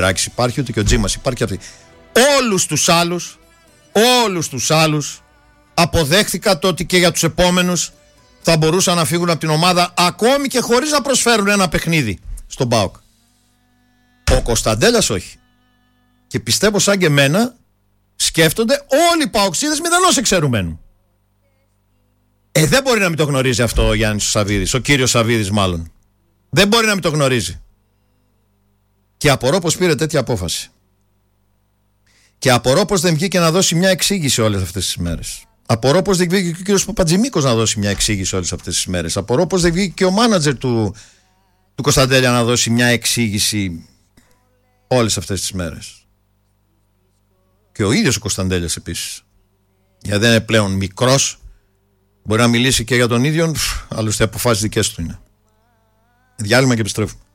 Ράκης υπάρχει, ούτε και ο Τζίμας υπάρχει. Αυτή. Όλους τους άλλους αποδέχθηκα το ότι και για τους επόμενους θα μπορούσαν να φύγουν από την ομάδα, ακόμη και χωρίς να προσφέρουν ένα παιχνίδι στον ΠΑΟΚ. Ο Κωνσταντέλιας όχι. Και πιστεύω σαν και εμένα σκέφτονται όλοι οι ΠΑΟΚΣίδες μηδενός εξαιρουμένου. Δεν μπορεί να μην το γνωρίζει αυτό ο Γιάννης Σαββίδης, ο κύριος Σαββίδης μάλλον. Δεν μπορεί να μην το γνωρίζει. Και απορώ πως πήρε τέτοια απόφαση. Και απορώ πως δεν βγήκε να δώσει μια εξήγηση όλες αυτές τις μέρες. Απορώ πως δεν βγήκε και ο κύριος Παπατζημίκος να δώσει μια εξήγηση όλες αυτές τις μέρες. Απορώ πως δεν βγήκε και ο μάνατζερ του Κωνσταντέλια να δώσει μια εξήγηση όλες αυτές τις μέρες. Και ο ίδιος ο Κωνσταντέλιας επίσης. Γιατί δεν είναι πλέον μικρός. Μπορεί να μιλήσει και για τον ίδιο, άλλωστε αποφάσεις δικές του είναι. Διάλειμμα και επιστρέφουμε.